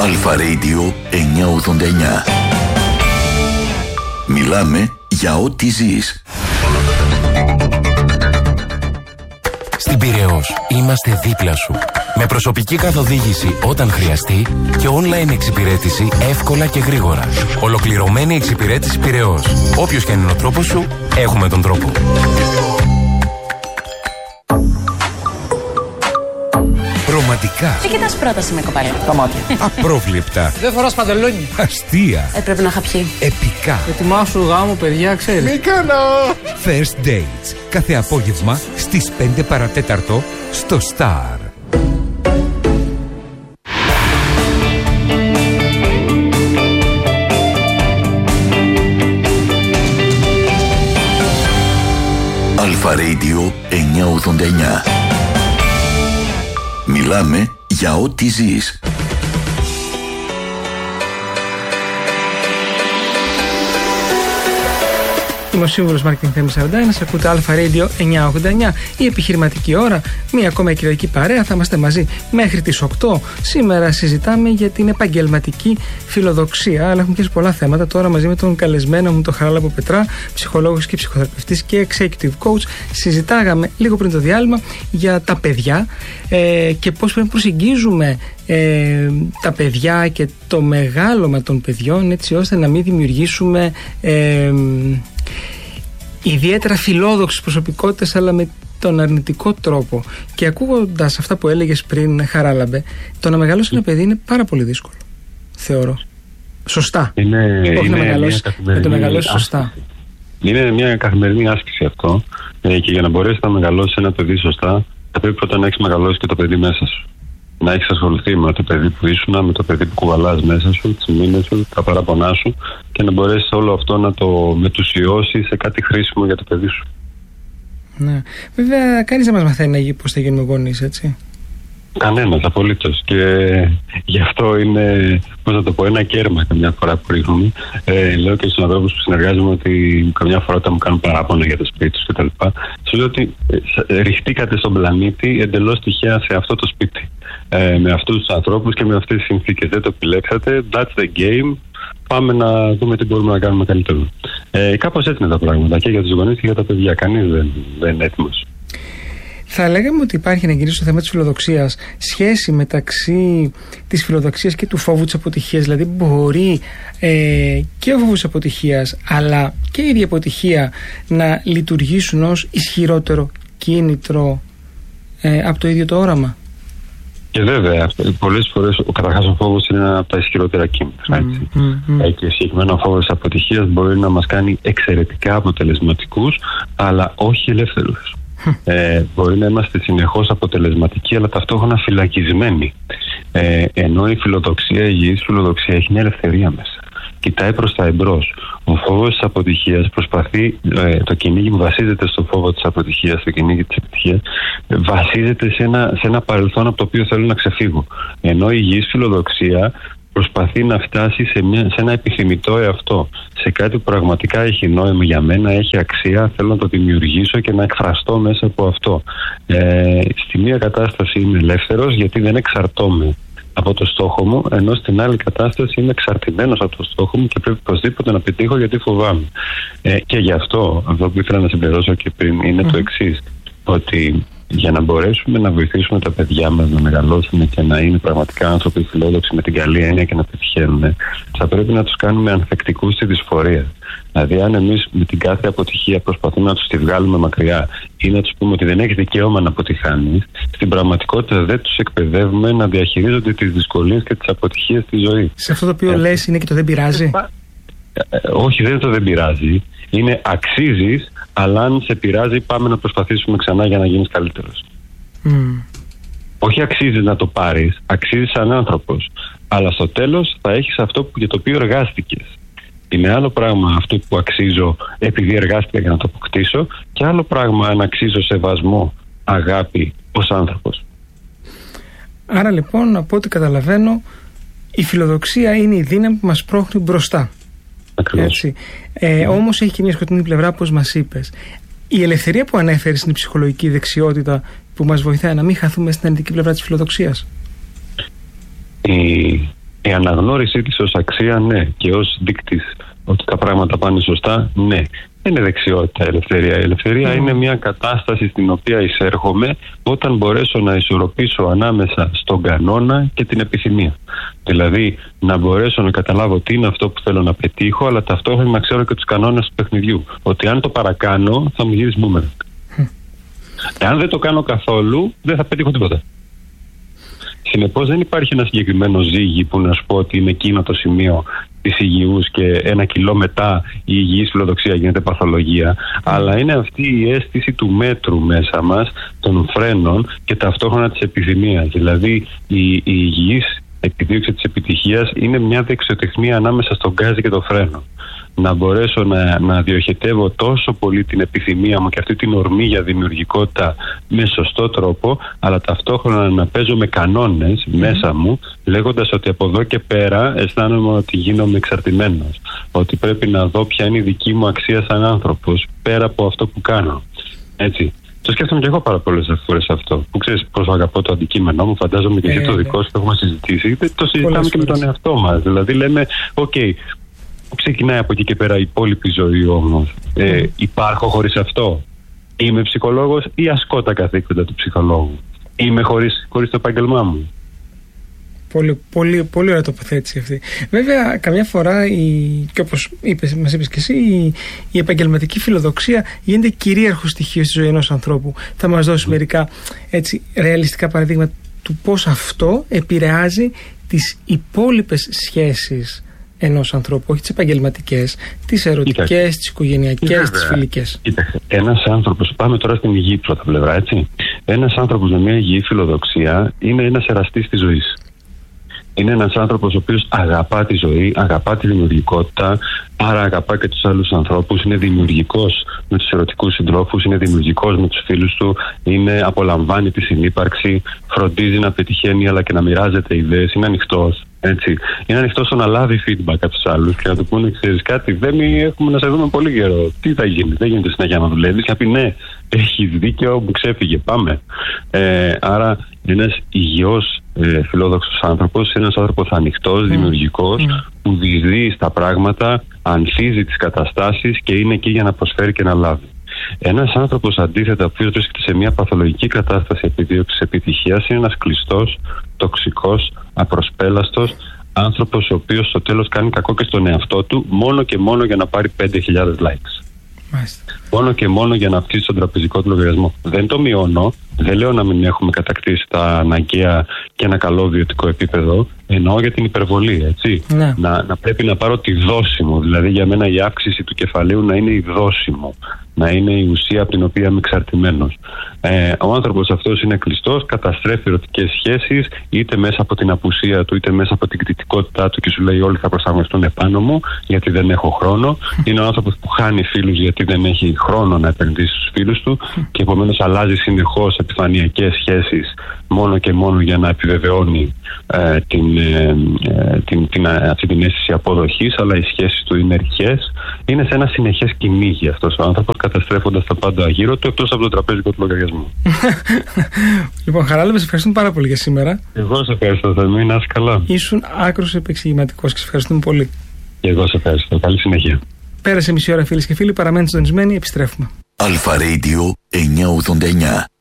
Αλφα Radio 989. Μιλάμε για ό,τι ζεις. Στην Πειραιώς είμαστε δίπλα σου. Με προσωπική καθοδήγηση όταν χρειαστεί και online εξυπηρέτηση εύκολα και γρήγορα. Ολοκληρωμένη εξυπηρέτηση Πειραιώς. Όποιος και αν είναι ο τρόπος σου, έχουμε τον τρόπο. Ρομαντικά. Τι κοιτάς πρόταση με κοπέλα? Τα μάτια. Απρόβλεπτα. Δεν φοράς παντελόνι. Αστεία. Πρέπει να είχα πιει. Επικά. Ετοιμάσου γάμο, παιδιά, ξέρεις. Μη κάνω. First Dates. Κάθε απόγευμα στις 5 παρατέταρτο στο Star. Αλφα Radio 989. Μιλάμε για ό,τι ζεις. Είμαι ο σύμβουλος Μάρκετινγκ Θέμης 41, ακούτε Αλφα Radio 989, η επιχειρηματική ώρα, μία ακόμα κυριακή παρέα, θα είμαστε μαζί μέχρι τις 8. Σήμερα συζητάμε για την επαγγελματική φιλοδοξία, αλλά έχουμε και πολλά θέματα τώρα μαζί με τον καλεσμένο μου, τον Χαράλαμπο Πετρά, ψυχολόγος και ψυχοθεραπευτής και executive coach. Συζητάγαμε λίγο πριν το διάλειμμα για τα παιδιά και πώς πρέπει να προσεγγίζουμε τα παιδιά και το μεγάλωμα των παιδιών, έτσι ώστε να μην δημιουργήσουμε ιδιαίτερα φιλόδοξες προσωπικότητες, αλλά με τον αρνητικό τρόπο. Και ακούγοντας αυτά που έλεγες πριν, Χαράλαμπε, το να μεγαλώσει ένα παιδί είναι πάρα πολύ δύσκολο, θεωρώ. Σωστά. Όχι να μεγαλώσει, να το μεγαλώσει σωστά. Είναι μια καθημερινή άσκηση αυτό, και για να μπορέσει να μεγαλώσει ένα παιδί σωστά, θα πρέπει πρώτα να έχει μεγαλώσει και το παιδί μέσα σου. Να έχει ασχοληθεί με το παιδί που ήσουν, με το παιδί που κουβαλάς μέσα σου, τις μήνες σου, τα παράπονά σου, και να μπορέσει όλο αυτό να το μετουσιώσει σε κάτι χρήσιμο για το παιδί σου. Ναι. Βέβαια, κανείς δεν μας μαθαίνει πώς θα γίνουμε γονείς, έτσι. Κανένας, απολύτως. Και γι' αυτό είναι, πώς να το πω, ένα κέρμα καμιά φορά που ρίχνουμε. Λέω και στους ανθρώπους που συνεργάζομαι ότι καμιά φορά όταν μου κάνουν παράπονα για το σπίτι τους κτλ. Σου λέω ότι ριχτήκατε στον πλανήτη εντελώς τυχαία σε αυτό το σπίτι. Με αυτούς τους ανθρώπους και με αυτές τις συνθήκες. Δεν το επιλέξατε. That's the game. Πάμε να δούμε τι μπορούμε να κάνουμε καλύτερο. Κάπως έτσι είναι τα πράγματα και για τους γονείς και για τα παιδιά. Κανείς δεν είναι έτοιμος. Θα λέγαμε ότι υπάρχει, να γυρίσω στο θέμα της φιλοδοξίας, σχέση μεταξύ της φιλοδοξίας και του φόβου της αποτυχίας. Δηλαδή μπορεί και ο φόβος της αποτυχίας αλλά και η ίδια αποτυχία να λειτουργήσουν ως ισχυρότερο κίνητρο από το ίδιο το όραμα. Και βέβαια, πολλές φορές καταρχάς ο φόβος είναι ένα από τα ισχυρότερα κίνητρα. Και συγκεκριμένα ο φόβος της αποτυχίας μπορεί να μας κάνει εξαιρετικά αποτελεσματικούς, αλλά όχι ελεύθερους. Μπορεί να είμαστε συνεχώς αποτελεσματικοί, αλλά ταυτόχρονα φυλακισμένοι. Ενώ η φιλοδοξία, η υγιής φιλοδοξία, έχει μια ελευθερία μέσα. Κοιτάει προς τα εμπρός. Ο φόβος της αποτυχίας προσπαθεί, το κυνήγι που βασίζεται στο φόβο της αποτυχίας, το κυνήγι της αποτυχίας, βασίζεται σε ένα παρελθόν από το οποίο θέλω να ξεφύγω. Ενώ η υγιής φιλοδοξία προσπαθεί να φτάσει σε ένα επιθυμητό εαυτό, σε κάτι που πραγματικά έχει νόημα για μένα, έχει αξία, θέλω να το δημιουργήσω και να εκφραστώ μέσα από αυτό. Στη μία κατάσταση είμαι ελεύθερος γιατί δεν εξαρτώμαι από το στόχο μου, ενώ στην άλλη κατάσταση είμαι εξαρτημένος από το στόχο μου και πρέπει οπωσδήποτε να πετύχω γιατί φοβάμαι. Και γι' αυτό που ήθελα να συμπληρώσω και πριν είναι το εξής, ότι για να μπορέσουμε να βοηθήσουμε τα παιδιά μας να μεγαλώσουν και να είναι πραγματικά άνθρωποι φιλόδοξοι με την καλή έννοια και να πετυχαίνουν, θα πρέπει να τους κάνουμε ανθεκτικούς στη δυσφορία. Δηλαδή, αν εμείς με την κάθε αποτυχία προσπαθούμε να τους τη βγάλουμε μακριά ή να τους πούμε ότι δεν έχεις δικαίωμα να αποτυχάνεις, στην πραγματικότητα δεν τους εκπαιδεύουμε να διαχειρίζονται τις δυσκολίες και τις αποτυχίες στη ζωή. Σε αυτό το οποίο λες είναι και το δεν πειράζει. Όχι, δεν είναι το δεν πειράζει. Είναι αξίζεις, αλλά αν σε πειράζει, πάμε να προσπαθήσουμε ξανά για να γίνεις καλύτερος. Όχι αξίζεις να το πάρεις, αξίζεις σαν άνθρωπος. Αλλά στο τέλος θα έχεις αυτό για το οποίο εργάστηκες. Είναι άλλο πράγμα αυτό που αξίζω επειδή εργάστηκα για να το αποκτήσω, και άλλο πράγμα αν αξίζω σεβασμό, αγάπη ως άνθρωπος. Άρα λοιπόν, από ό,τι καταλαβαίνω, η φιλοδοξία είναι η δύναμη που μας πρόχνει μπροστά. Έτσι. Όμως έχει και μια σκοτεινή πλευρά, όπως μας είπες. Η ελευθερία που ανέφερες είναι η ψυχολογική δεξιότητα που μας βοηθάει να μην χαθούμε στην αρνητική πλευρά της φιλοδοξίας. Η αναγνώρισή της ως αξία, ναι, και ως δείκτης ότι τα πράγματα πάνε σωστά, ναι. Δεν είναι δεξιότητα η ελευθερία. Η ελευθερία είναι μια κατάσταση στην οποία εισέρχομαι όταν μπορέσω να ισορροπήσω ανάμεσα στον κανόνα και την επιθυμία. Δηλαδή να μπορέσω να καταλάβω τι είναι αυτό που θέλω να πετύχω, αλλά ταυτόχρονα να ξέρω και τους κανόνες του παιχνιδιού. Ότι αν το παρακάνω θα μου γυρίσει μπούμεραγκ. Εάν δεν το κάνω καθόλου, δεν θα πετύχω τίποτα. Συνεπώς δεν υπάρχει ένα συγκεκριμένο ζύγι που να σου πω ότι είναι εκείνο το σημείο της υγιούς και 1 κιλό μετά η υγιής φιλοδοξία γίνεται παθολογία, αλλά είναι αυτή η αίσθηση του μέτρου μέσα μας, των φρένων και ταυτόχρονα της επιθυμίας. Δηλαδή η υγιής επιδίωξη της επιτυχίας είναι μια δεξιοτεχνία ανάμεσα στον γκάζι και το φρένο. Να μπορέσω να διοχετεύω τόσο πολύ την επιθυμία μου και αυτή την ορμή για δημιουργικότητα με σωστό τρόπο, αλλά ταυτόχρονα να παίζω με κανόνες μέσα μου, λέγοντας ότι από εδώ και πέρα αισθάνομαι ότι γίνομαι εξαρτημένος. Ότι πρέπει να δω ποια είναι η δική μου αξία σαν άνθρωπος, πέρα από αυτό που κάνω. Έτσι. Το σκέφτομαι και εγώ πάρα πολλές φορές αυτό. Που ξέρεις πόσο αγαπώ το αντικείμενό μου, φαντάζομαι και εσύ το δικό σου το έχουμε συζητήσει. Το συζητάμε και με τον εαυτό μας. Δηλαδή λέμε, OK. Ξεκινάει από εκεί και πέρα η υπόλοιπη ζωή όμως. Υπάρχω χωρίς αυτό? Είμαι ψυχολόγος ή ασκώ τα καθήκοντα του ψυχολόγου? Είμαι χωρίς το επάγγελμά μου? Πολύ ωραία τοποθέτηση αυτή. Βέβαια, καμιά φορά, και όπως μας είπες και εσύ, η επαγγελματική φιλοδοξία γίνεται κυρίαρχο στοιχείο στη ζωή ενός ανθρώπου. Θα μας δώσει μερικά έτσι ρεαλιστικά παραδείγματα του πώς αυτό επηρεάζει τις υπόλοιπες σχέσεις ενός ανθρώπου, όχι τις επαγγελματικές, τις ερωτικές, τις οικογενειακές, τις φιλικές. Κοίταξε, ένας άνθρωπος, πάμε τώρα στην υγιή πρώτα πλευρά, έτσι. Ένας άνθρωπος με μια υγιή φιλοδοξία είναι ένας εραστής της ζωής. Είναι ένας άνθρωπος ο οποίος αγαπά τη ζωή, αγαπά τη δημιουργικότητα, άρα αγαπά και τους άλλους ανθρώπους, είναι δημιουργικός με τους ερωτικούς συντρόφους, είναι δημιουργικός με τους φίλους του, απολαμβάνει τη συνύπαρξη, φροντίζει να πετυχαίνει αλλά και να μοιράζεται ιδέες, είναι ανοιχτός. Έτσι. Είναι ανοιχτό στο να λάβει feedback από τους άλλους και να του πούνε: ξέρεις κάτι, δεν έχουμε να σε δούμε πολύ καιρό. Τι θα γίνει, δεν γίνεται συνέχεια να δουλεύεις. Και να πει: ναι, έχεις δίκιο, μου ξέφυγε, πάμε. Άρα, ένας υγιός φιλόδοξος άνθρωπος είναι ένας άνθρωπος ανοιχτός, δημιουργικός, που διεισδύει στα πράγματα, ανθίζει τις καταστάσεις και είναι εκεί για να προσφέρει και να λάβει. Ένας άνθρωπος αντίθετα, ο οποίος βρίσκεται σε μια παθολογική κατάσταση επιδίωξης επιτυχίας, είναι ένας κλειστός, τοξικός, απροσπέλαστος άνθρωπος, ο οποίος στο τέλος κάνει κακό και στον εαυτό του, μόνο και μόνο για να πάρει 5.000 likes. Μάλιστα. Μόνο και μόνο για να αυξήσει τον τραπεζικό του λογαριασμό. Δεν το μειώνω, δεν λέω να μην έχουμε κατακτήσει τα αναγκαία και ένα καλό βιωτικό επίπεδο. Εννοώ για την υπερβολή, έτσι. Ναι. Να πρέπει να πάρω τη δόση μου. Δηλαδή για μένα η αύξηση του κεφαλαίου να είναι η δόση μου. Να είναι η ουσία από την οποία είμαι εξαρτημένος. Ο άνθρωπος αυτός είναι κλειστός, καταστρέφει ερωτικές σχέσεις, είτε μέσα από την απουσία του, είτε μέσα από την κριτικότητά του και σου λέει: όλοι θα προσαρμοστούν επάνω μου, γιατί δεν έχω χρόνο. Είναι ο άνθρωπος που χάνει φίλους γιατί δεν έχει χρόνο να επενδύσει στους φίλους του και επομένως αλλάζει συνεχώς επιφανειακές σχέσεις μόνο και μόνο για να επιβεβαιώνει αυτή την αίσθηση αποδοχής, αλλά οι σχέσεις του είναι ρηχές. Είναι σε ένα συνεχές κυνήγι αυτός ο άνθρωπος, καταστρέφοντας τα πάντα γύρω του, εκτός από το τραπέζικο του λογαριασμό. Λοιπόν, Χαράλαμπε, σε ευχαριστούμε πάρα πολύ για σήμερα. Εγώ σε ευχαριστώ, Θερμή, να είσαι καλά. Ήσουν άκρος επεξηγηματικός και σε ευχαριστούμε πολύ. Και εγώ σε ευχαριστώ. Καλή συνέχεια. Πέρασε μισή ώρα, φίλες και φίλοι, παραμένετε συντονισμένοι, επιστρέφουμε. Αλφα Radio 989.